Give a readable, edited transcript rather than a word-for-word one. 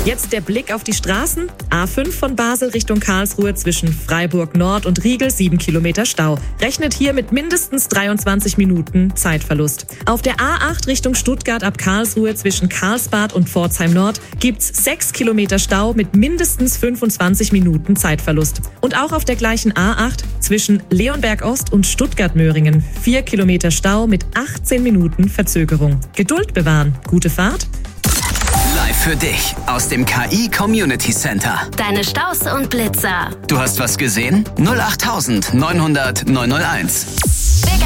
Jetzt der Blick auf die Straßen. A5 von Basel Richtung Karlsruhe zwischen Freiburg Nord und Riegel 7 Kilometer Stau. Rechnet hier mit mindestens 23 Minuten Zeitverlust. Auf der A8 Richtung Stuttgart ab Karlsruhe zwischen Karlsbad und Pforzheim Nord gibt's 6 Kilometer Stau mit mindestens 25 Minuten Zeitverlust. Und auch auf der gleichen A8 zwischen Leonberg Ost und Stuttgart-Möhringen 4 Kilometer Stau mit 18 Minuten Verzögerung. Geduld bewahren. Gute Fahrt. Live für dich aus dem KI Community Center. Deine Staus und Blitzer. Du hast was gesehen? 08900 901.